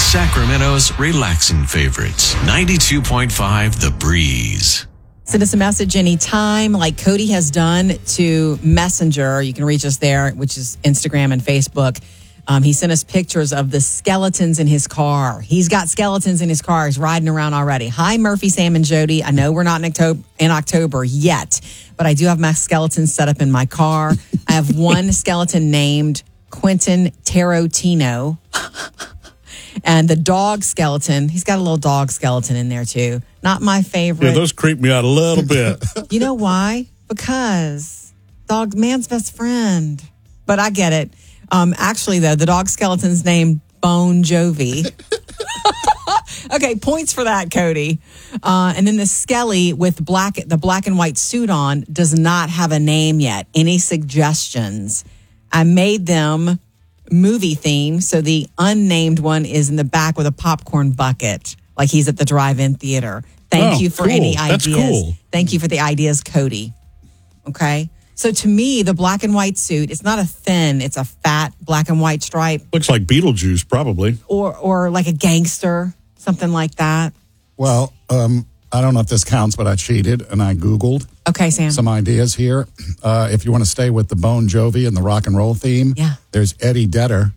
Sacramento's relaxing favorites. 92.5 The Breeze. Send us a message anytime, like Cody has done to Messenger. You can reach us there, which is Instagram and Facebook. He sent us pictures of the skeletons in his car. He's got skeletons in his car. He's riding around already. Hi, Murphy, Sam, and Jody. I know we're not in October yet, but I do have my skeletons set up in my car. I have one skeleton named Quentin Tarantino. And the dog skeleton, he's got a little dog skeleton in there too. Not my favorite. Yeah, those creep me out a little bit. You know why? Because dog, man's best friend. But I get it. Actually, though, the dog skeleton's named Bon Jovi. Okay, points for that, Cody. And then the skelly with the black and white suit on does not have a name yet. Any suggestions? I made them movie theme, so the unnamed one is in the back with a popcorn bucket, like he's at the drive-in theater. Thank you for any ideas. That's cool. Thank you for the ideas, Cody. Okay? So to me, the black and white suit, it's not a thin, it's a fat black and white stripe. Looks like Beetlejuice, probably. Or like a gangster, something like that. Well, I don't know if this counts, but I cheated and I Googled Okay, Sam. some ideas here. If you want to stay with the Bon Jovi and the rock and roll theme, there's Eddie Vedder.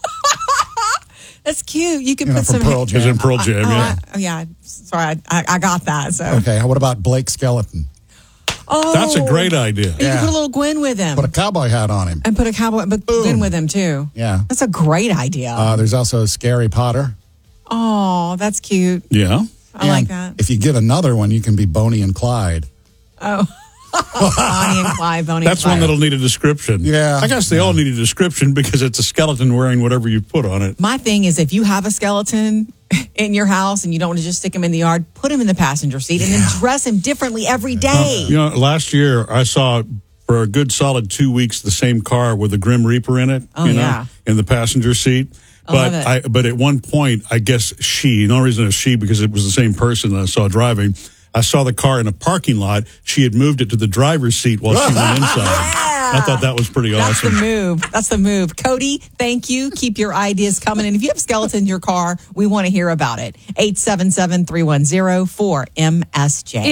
That's cute. You can put from some... Pearl Jam. He's in Pearl Jam, yeah. Yeah. Sorry, I got that. So. Okay, what about Blake Skeleton? Oh, That's a great idea. You can put a little Gwen with him. Put a cowboy hat on him. And put a cowboy, but Gwen with him too. Yeah. That's a great idea. There's also Scary Potter. Oh, that's cute. Yeah. I like that. If you get another one, you can be Bonnie and Clyde. Oh. Bonnie and Clyde, Bonnie That's and Clyde. one that'll need a description. Yeah. I guess they all need a description because it's a skeleton wearing whatever you put on it. My thing is, if you have a skeleton in your house and you don't want to just stick him in the yard, put him in the passenger seat and then dress him differently every day. You know, last year I saw for a good solid 2 weeks the same car with the Grim Reaper in it. Oh, you know, yeah. in the passenger seat. love But at one point, I guess the only reason it was she because it was the same person that I saw driving. I saw the car in a parking lot. She had moved it to the driver's seat while she went inside. I thought that was pretty awesome. That's the move. Cody, thank you. Keep your ideas coming. And if you have skeleton in your car, we want to hear about it. 877-310-4MSJ.